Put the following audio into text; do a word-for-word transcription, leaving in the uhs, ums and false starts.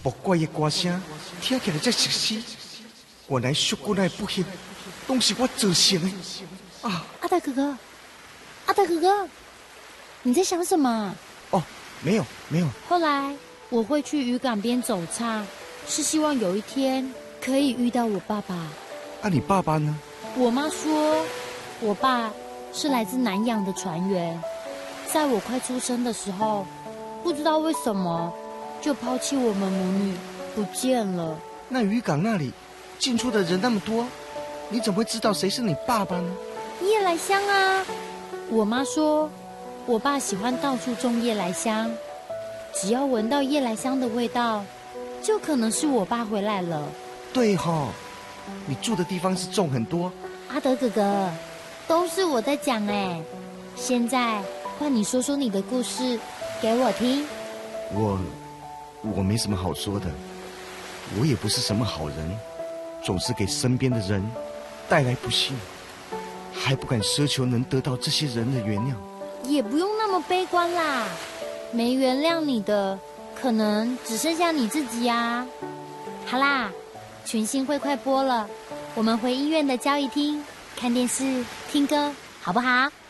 莫怪的歌声听起来才熟悉，原来叔姑奶不幸都是我造成的啊！ 阿达哥哥，阿达哥哥，你在想什么？ 哦，没有没有。 后来我会去渔港边走唱，是希望有一天可以遇到我爸爸。 啊，你爸爸呢？ 我妈说，我爸是来自南洋的船员，在我快出生的时候，不知道为什么就抛弃我们母女不见了。 那渔港那里进出的人那么多，你怎么会知道谁是你爸爸呢？ 夜来香啊！我妈说，我爸喜欢到处种夜来香，只要闻到夜来香的味道，就可能是我爸回来了。 对哈，你住的地方是种很多。 阿德哥哥，都是我在讲哎，现在换你说说你的故事给我听。 我我没什么好说的，我也不是什么好人，总是给身边的人带来不幸，还不敢奢求能得到这些人的原谅。 也不用那么悲观啦，没原谅你的可能只剩下你自己啊。好啦，群星会快播了，我们回医院的交谊厅看电视听歌好不好？